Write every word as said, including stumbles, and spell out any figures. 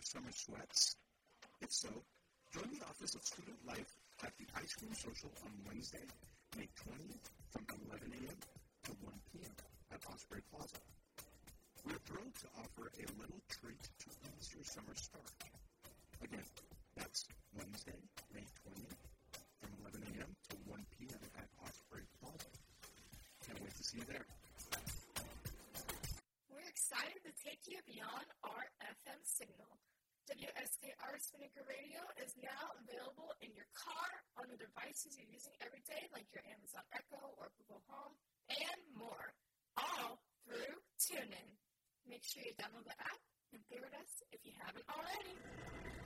summer sweats? If so, join the Office of Student Life at the Ice Cream Social on Wednesday, May twentieth from eleven a.m. to one p.m. at Osprey Plaza. We're thrilled to offer a little treat to ease your summer start. Again, that's Wednesday, May twentieth from eleven a.m. to one p.m. at Osprey Plaza. Can't wait to see you there. We're excited to take you beyond our F M signal. W S K R Spinnaker Radio is now available in your car, on the devices you're using every day, like your Amazon Echo or Google Home, and more, all through TuneIn. Make sure you download the app and favorite us if you haven't already.